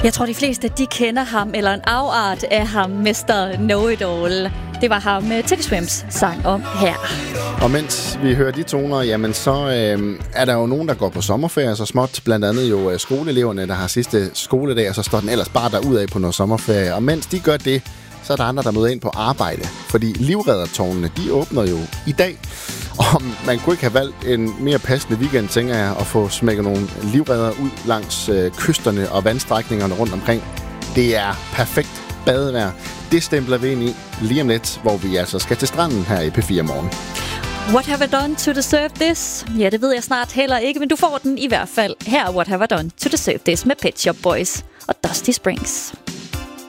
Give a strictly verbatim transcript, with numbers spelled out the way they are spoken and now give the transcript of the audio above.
Jeg tror, de fleste de kender ham, eller en afart af ham, mister Know-It-All. Det var ham, Teddy Swims sang om her. Og mens vi hører de toner, jamen så øh, er der jo nogen, der går på sommerferie så småt. Blandt andet jo øh, skoleeleverne, der har sidste skoledag, og så står den ellers bare derudad på noget sommerferie. Og mens de gør det, så er der andre, der møder ind på arbejde. Fordi livreddertårnene, de åbner jo i dag. Og man kunne ikke have valgt en mere passende weekend, tænker jeg, at få smækket nogle livredder ud langs øh, kysterne og vandstrækningerne rundt omkring. Det er perfekt badevejr. Det stempler vi ind i lige om lidt, hvor vi altså skal til stranden her i P fire Morgen. What have I done to deserve this? Ja, det ved jeg snart heller ikke, men du får den i hvert fald. Her er What have I done to deserve this med Pet Shop Boys og Dusty Springs.